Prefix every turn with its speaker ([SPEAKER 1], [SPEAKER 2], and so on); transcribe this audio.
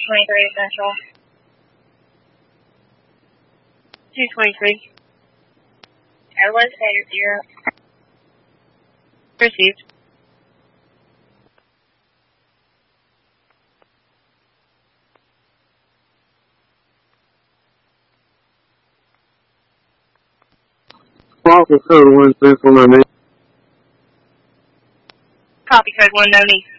[SPEAKER 1] 223 Central. 223. Airways Standard 0. Received.
[SPEAKER 2] Code 1 Central, no need.
[SPEAKER 1] Copy code 1, no need.